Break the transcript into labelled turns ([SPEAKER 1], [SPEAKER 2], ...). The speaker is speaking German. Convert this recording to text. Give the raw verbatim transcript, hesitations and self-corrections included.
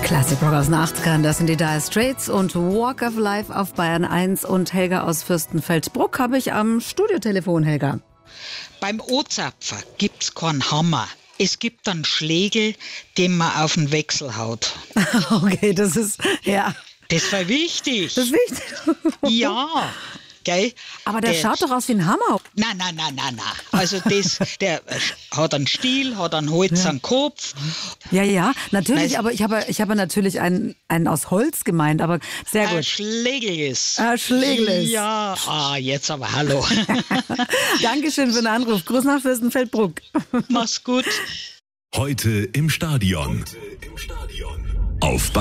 [SPEAKER 1] Classic Rock aus den achtzigern, das sind die Dire Straits und Walk of Life auf Bayern eins. Und Helga aus Fürstenfeldbruck habe ich am Studiotelefon, Helga.
[SPEAKER 2] Beim O-Zapfer gibt's keinen Hammer. Es gibt einen Schlägel, den man auf den Wechsel haut.
[SPEAKER 1] Okay, das ist, ja.
[SPEAKER 2] Das war wichtig.
[SPEAKER 1] Das ist wichtig.
[SPEAKER 2] Ja, gell?
[SPEAKER 1] Aber der,
[SPEAKER 2] der
[SPEAKER 1] schaut doch aus wie ein Hammer.
[SPEAKER 2] Nein, nein, nein, nein, nein. Also das, der hat einen Stiel, hat einen Holz
[SPEAKER 1] Ja.
[SPEAKER 2] am Kopf.
[SPEAKER 1] Ja, ja, natürlich,
[SPEAKER 2] Nein.
[SPEAKER 1] aber ich habe, ich habe natürlich einen, einen aus Holz gemeint, aber sehr
[SPEAKER 2] Ein
[SPEAKER 1] gut.
[SPEAKER 2] Schlägel ist.
[SPEAKER 1] Ein Schlägel ist.
[SPEAKER 2] Ja, ah, jetzt aber hallo.
[SPEAKER 1] Dankeschön für den Anruf. Gruß nach Fürstenfeldbruck.
[SPEAKER 2] Mach's gut.
[SPEAKER 3] Heute im Stadion. Auf